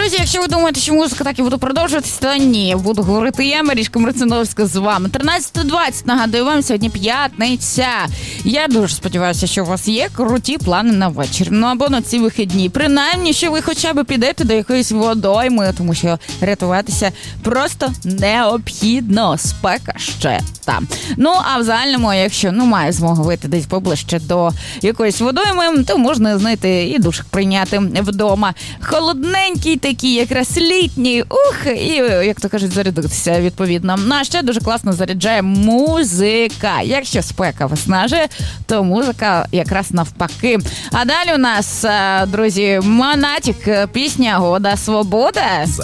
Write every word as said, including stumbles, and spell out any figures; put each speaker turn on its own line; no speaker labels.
Друзі, якщо ви думаєте, що музика так і буде продовжуватися, то ні. Буду говорити я, Марічка Марциновська, з вами. тринадцята двадцять, нагадую вам, сьогодні п'ятниця. Я дуже сподіваюся, що у вас є круті плани на вечір. Ну, або на ці вихідні. Принаймні, що ви хоча б підете до якоїсь водойми, тому що рятуватися просто необхідно. Спека ще там. Ну, а в загальному, якщо ну має змогу вийти десь поближче до якоїсь водойми, то можна знайти і душик прийняти вдома. Холодненький такий, якраз літній, ух, і, як то кажуть, зарядитися відповідно. Ну, а ще дуже класно заряджає музика. Якщо спека виснажує, то музика якраз навпаки. А далі у нас, друзі, Монатік, пісня «Года Свобода».